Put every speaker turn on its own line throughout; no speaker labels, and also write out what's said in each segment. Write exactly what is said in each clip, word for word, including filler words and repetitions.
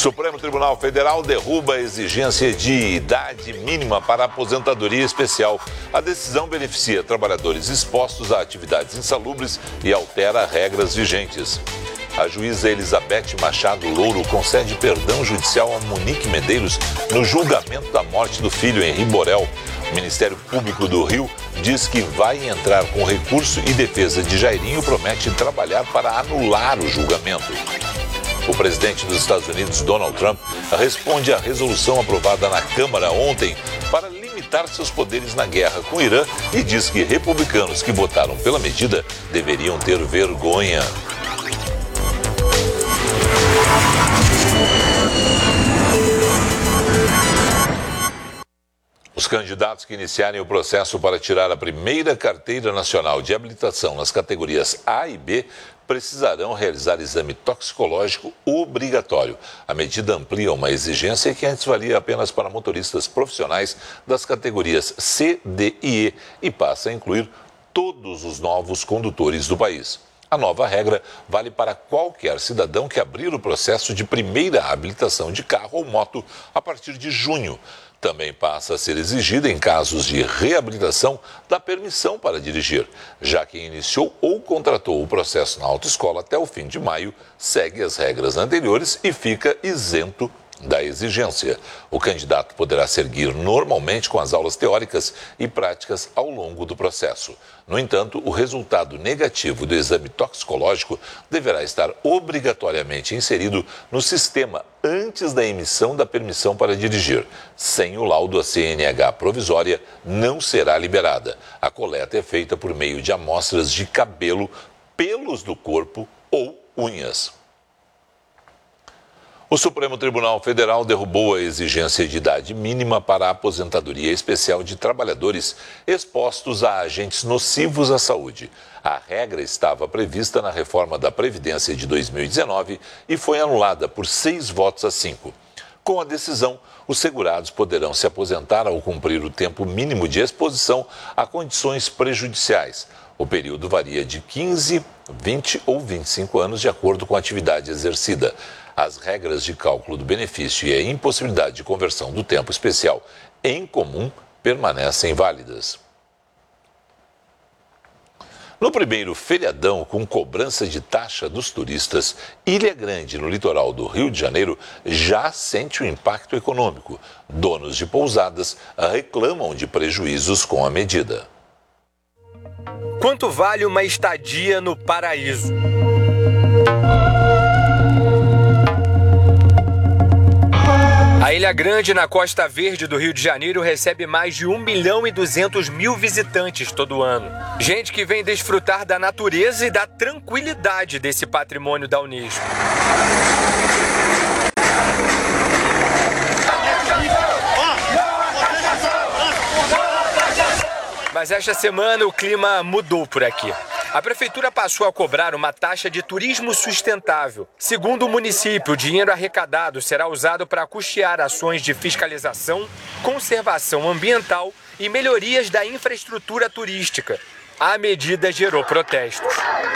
Supremo Tribunal Federal derruba a exigência de idade mínima para a aposentadoria especial. A decisão beneficia trabalhadores expostos a atividades insalubres e altera regras vigentes. A juíza Elizabeth Machado Louro concede perdão judicial a Monique Medeiros no julgamento da morte do filho Henri Borel. O Ministério Público do Rio diz que vai entrar com recurso e defesa de Jairinho promete trabalhar para anular o julgamento. O presidente dos Estados Unidos, Donald Trump, responde à resolução aprovada na Câmara ontem para limitar seus poderes na guerra com o Irã e diz que republicanos que votaram pela medida deveriam ter vergonha. Os candidatos que iniciarem o processo para tirar a primeira carteira nacional de habilitação nas categorias A e B precisarão realizar exame toxicológico obrigatório. A medida amplia uma exigência que antes valia apenas para motoristas profissionais das categorias C, D e E e passa a incluir todos os novos condutores do país. A nova regra vale para qualquer cidadão que abrir o processo de primeira habilitação de carro ou moto a partir de junho. Também passa a ser exigida, em casos de reabilitação, da permissão para dirigir. Já quem iniciou ou contratou o processo na autoescola até o fim de maio segue as regras anteriores e fica isento da exigência. O candidato poderá seguir normalmente com as aulas teóricas e práticas ao longo do processo. No entanto, o resultado negativo do exame toxicológico deverá estar obrigatoriamente inserido no sistema antes da emissão da permissão para dirigir. Sem o laudo, a C N H provisória não será liberada. A coleta é feita por meio de amostras de cabelo, pelos do corpo ou unhas. O Supremo Tribunal Federal derrubou a exigência de idade mínima para a aposentadoria especial de trabalhadores expostos a agentes nocivos à saúde. A regra estava prevista na reforma da Previdência de dois mil e dezenove e foi anulada por seis votos a cinco. Com a decisão, os segurados poderão se aposentar ao cumprir o tempo mínimo de exposição a condições prejudiciais. O período varia de quinze, vinte ou vinte e cinco anos, de acordo com a atividade exercida. As regras de cálculo do benefício e a impossibilidade de conversão do tempo especial em comum permanecem válidas. No primeiro feriadão com cobrança de taxa dos turistas, Ilha Grande, no litoral do Rio de Janeiro, já sente o impacto econômico. Donos de pousadas reclamam de prejuízos com a medida.
Quanto vale uma estadia no paraíso? A Ilha Grande, na Costa Verde do Rio de Janeiro, recebe mais de um milhão e duzentos mil visitantes todo ano. Gente que vem desfrutar da natureza e da tranquilidade desse patrimônio da Unesco. Mas esta semana o clima mudou por aqui. A prefeitura passou a cobrar uma taxa de turismo sustentável. Segundo o município, o dinheiro arrecadado será usado para custear ações de fiscalização, conservação ambiental e melhorias da infraestrutura turística. A medida gerou protestos.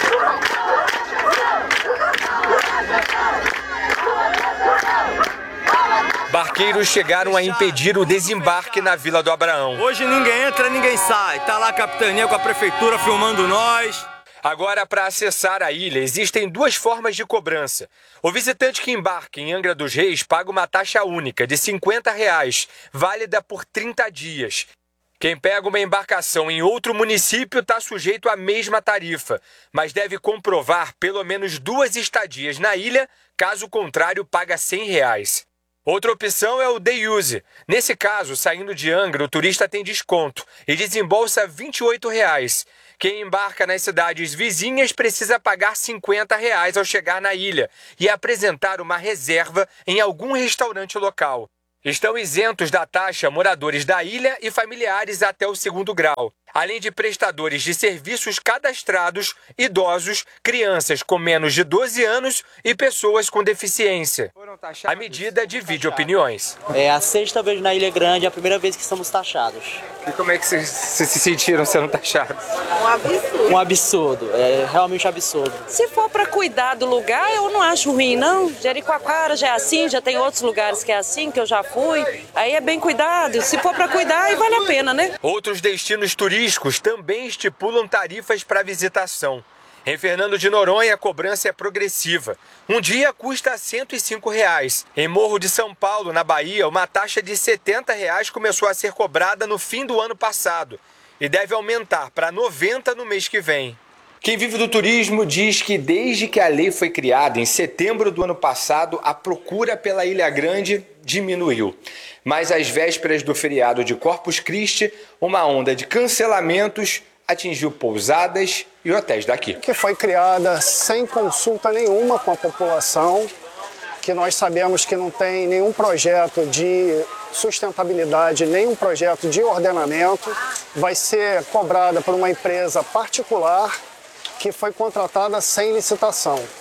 Barqueiros chegaram a impedir o desembarque na Vila do Abraão.
Hoje ninguém entra, ninguém sai. Tá lá a capitania com a prefeitura filmando nós.
Agora, para acessar a ilha, existem duas formas de cobrança. O visitante que embarca em Angra dos Reis paga uma taxa única de cinquenta reais, válida por trinta dias. Quem pega uma embarcação em outro município está sujeito à mesma tarifa, mas deve comprovar pelo menos duas estadias na ilha, caso contrário, paga cem reais. Outra opção é o day use. Nesse caso, saindo de Angra, o turista tem desconto e desembolsa vinte e oito reais. Quem embarca nas cidades vizinhas precisa pagar cinquenta reais ao chegar na ilha e apresentar uma reserva em algum restaurante local. Estão isentos da taxa moradores da ilha e familiares até o segundo grau. além de prestadores de serviços cadastrados, idosos, crianças com menos de doze anos e pessoas com deficiência. A medida divide opiniões.
É a sexta vez na Ilha Grande, é a primeira vez que somos taxados.
E como é que vocês se sentiram sendo taxados?
Um absurdo.
Um absurdo, é realmente absurdo.
Se for para cuidar do lugar, eu não acho ruim, não. Jericoacoara já é assim, já tem outros lugares que é assim, que eu já fui. Aí é bem cuidado. Se for para cuidar, aí vale a pena, né?
Outros destinos turísticos também estipulam tarifas para visitação. Em Fernando de Noronha, a cobrança é progressiva. Um dia custa cento e cinco reais. Em Morro de São Paulo, na Bahia, uma taxa de setenta reais começou a ser cobrada no fim do ano passado e deve aumentar para noventa no mês que vem. Quem vive do turismo diz que desde que a lei foi criada, em setembro do ano passado, a procura pela Ilha Grande diminuiu. Mas às vésperas do feriado de Corpus Christi, uma onda de cancelamentos atingiu pousadas e hotéis daqui.
Que foi criada sem consulta nenhuma com a população, que nós sabemos que não tem nenhum projeto de sustentabilidade, nenhum projeto de ordenamento, vai ser cobrada por uma empresa particular que foi contratada sem licitação.